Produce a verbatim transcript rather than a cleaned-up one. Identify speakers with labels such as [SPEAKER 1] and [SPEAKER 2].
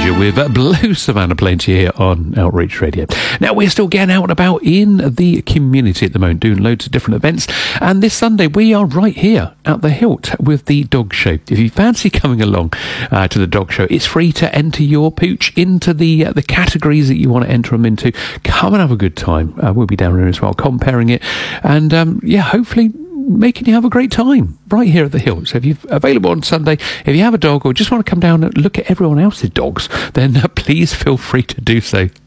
[SPEAKER 1] Anastasia with Blue Savannah playing to you here on Outreach Radio. Now, we're still getting out and about in the community at the moment, doing loads of different events. And this Sunday, we are right here at the Hilt with the dog show. If you fancy coming along uh, to the dog show, it's free to enter your pooch into the uh, the categories that you want to enter them into. Come and have a good time. Uh, we'll be down here as well, comparing it. And, um, yeah, hopefully making you have a great time right here at the Hill. So if you're available on Sunday, if you have a dog or just want to come down and look at everyone else's dogs, then uh, please feel free to do so.